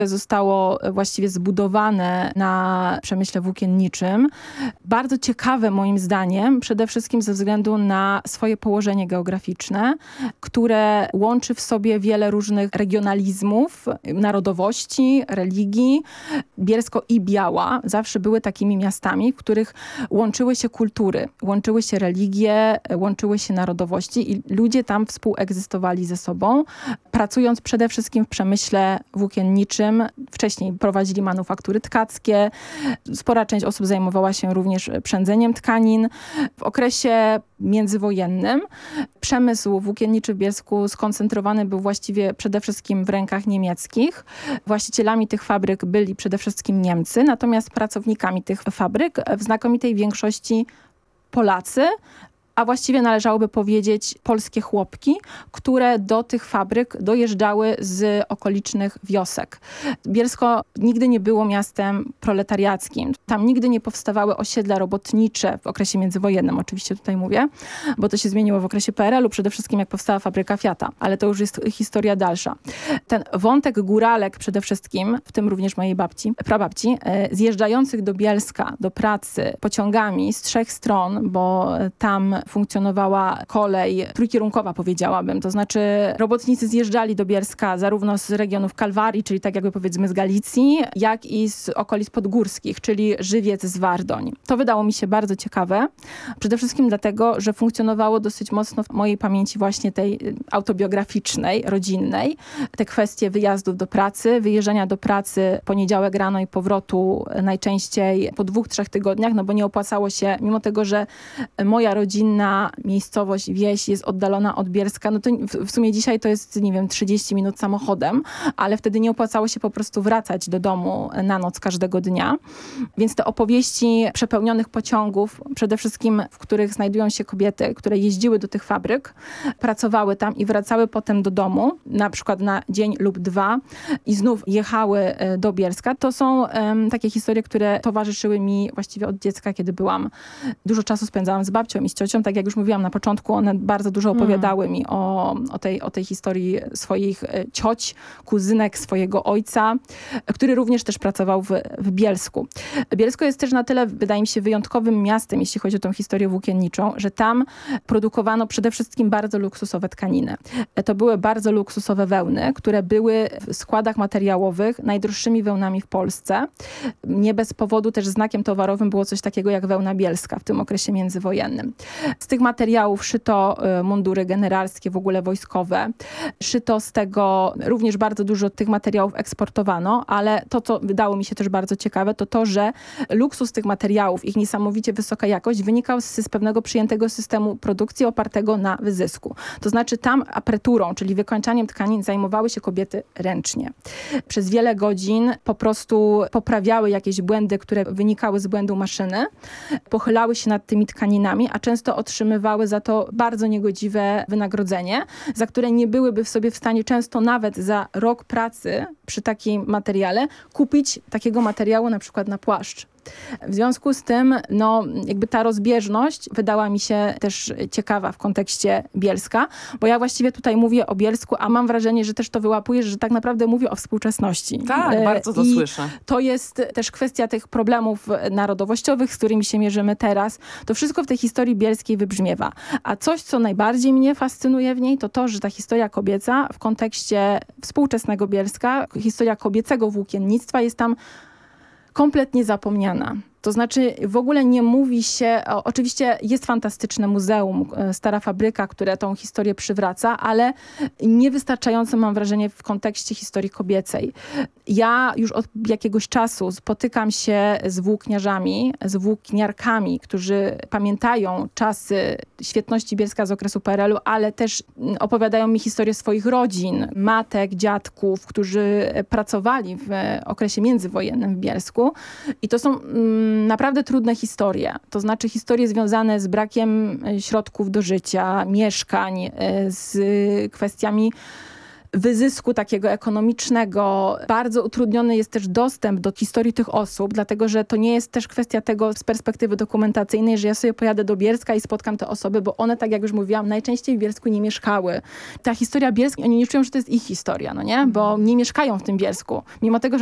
zostało właściwie zbudowane na przemyśle włókienniczym. Bardzo ciekawe moim zdaniem, przede wszystkim ze względu na swoje położenie geograficzne, które łączy w sobie wiele różnych regionalizmów, narodowości, religii. Bielsko i Biała zawsze były takimi miastami, w których łączyły się kultury, łączyły się religie, łączyły się narodowości i ludzie tam współegzystowali ze sobą, pracując przede wszystkim w przemyśle włókienniczym. Wcześniej prowadzili manufaktury tkackie. Spora część osób zajmowała się również przędzeniem tkanin. W okresie międzywojennym przemysł włókienniczy w Bielsku skoncentrowany był właściwie przede wszystkim w rękach niemieckich. Właścicielami tych fabryk byli przede wszystkim Niemcy, natomiast pracownikami tych fabryk w znakomitej większości Polacy, a właściwie należałoby powiedzieć polskie chłopki, które do tych fabryk dojeżdżały z okolicznych wiosek. Bielsko nigdy nie było miastem proletariackim. Tam nigdy nie powstawały osiedla robotnicze w okresie międzywojennym, oczywiście tutaj mówię, bo to się zmieniło w okresie PRL-u, przede wszystkim jak powstała fabryka Fiata, ale to już jest historia dalsza. Ten wątek góralek przede wszystkim, w tym również mojej babci, prababci, zjeżdżających do Bielska, do pracy pociągami z 3 stron, bo tam funkcjonowała kolej trójkierunkowa, powiedziałabym. To znaczy robotnicy zjeżdżali do Bielska zarówno z regionów Kalwarii, czyli tak jakby powiedzmy z Galicji, jak i z okolic podgórskich, czyli Żywiec, Zwardoń. To wydało mi się bardzo ciekawe. Przede wszystkim dlatego, że funkcjonowało dosyć mocno w mojej pamięci właśnie tej autobiograficznej, rodzinnej. Te kwestie wyjazdów do pracy, wyjeżdżania do pracy poniedziałek rano i powrotu najczęściej po 2-3 tygodniach, no bo nie opłacało się, mimo tego, że moja rodzinna miejscowość, wieś jest oddalona od Bielska, no to w sumie dzisiaj to jest, nie wiem, 30 minut samochodem, ale wtedy nie opłacało się po prostu wracać do domu na noc każdego dnia. Więc te opowieści przepełnionych pociągów, przede wszystkim w których znajdują się kobiety, które jeździły do tych fabryk, pracowały tam i wracały potem do domu, na przykład na dzień lub 2 i znów jechały do Bielska. To są takie historie, które towarzyszyły mi właściwie od dziecka, kiedy byłam. Dużo czasu spędzałam z babcią i z ciocią. Tak jak już mówiłam na początku, one bardzo dużo opowiadały mi o tej historii swoich cioć, kuzynek, swojego ojca, który również też pracował w Bielsku. Bielsko jest też na tyle, wydaje mi się, wyjątkowym miastem, jeśli chodzi o tą historię włókienniczą, że tam produkowano przede wszystkim bardzo luksusowe tkaniny. To były bardzo luksusowe wełny, które były w składach materiałowych najdroższymi wełnami w Polsce. Nie bez powodu też znakiem towarowym było coś takiego jak wełna bielska w tym okresie międzywojennym. Z tych materiałów szyto mundury generalskie, w ogóle wojskowe. Szyto z tego, również bardzo dużo tych materiałów eksportowano, ale to, co wydało mi się też bardzo ciekawe, to to, że luksus tych materiałów, ich niesamowicie wysoka jakość wynikał z pewnego przyjętego systemu produkcji opartego na wyzysku. To znaczy tam apreturą, czyli wykończaniem tkanin zajmowały się kobiety ręcznie. Przez wiele godzin po prostu poprawiały jakieś błędy, które wynikały z błędu maszyny, pochylały się nad tymi tkaninami, a często otrzymywały za to bardzo niegodziwe wynagrodzenie, za które nie byłyby sobie w stanie często nawet za rok pracy przy takim materiale kupić takiego materiału na przykład na płaszcz. W związku z tym, no, jakby ta rozbieżność wydała mi się też ciekawa w kontekście Bielska, bo ja właściwie tutaj mówię o Bielsku, a mam wrażenie, że też to wyłapujesz, że tak naprawdę mówię o współczesności. Tak, bardzo to słyszę. To jest też kwestia tych problemów narodowościowych, z którymi się mierzymy teraz. To wszystko w tej historii bielskiej wybrzmiewa. A coś, co najbardziej mnie fascynuje w niej, to to, że ta historia kobieca w kontekście współczesnego Bielska, historia kobiecego włókiennictwa jest tam kompletnie zapomniana. To znaczy w ogóle nie mówi się, oczywiście jest fantastyczne muzeum, Stara Fabryka, które tą historię przywraca, ale niewystarczająco mam wrażenie w kontekście historii kobiecej. Ja już od jakiegoś czasu spotykam się z włókniarzami, z włókniarkami, którzy pamiętają czasy świetności Bielska z okresu PRL-u, ale też opowiadają mi historię swoich rodzin, matek, dziadków, którzy pracowali w okresie międzywojennym w Bielsku. I to są naprawdę trudne historie. To znaczy historie związane z brakiem środków do życia, mieszkań, z kwestiami wyzysku takiego ekonomicznego. Bardzo utrudniony jest też dostęp do historii tych osób, dlatego że to nie jest też kwestia tego z perspektywy dokumentacyjnej, że ja sobie pojadę do Bielska i spotkam te osoby, bo one, tak jak już mówiłam, najczęściej w Bielsku nie mieszkały. Ta historia Bielska, oni nie czują, że to jest ich historia, no nie? Bo nie mieszkają w tym Bielsku. Mimo tego,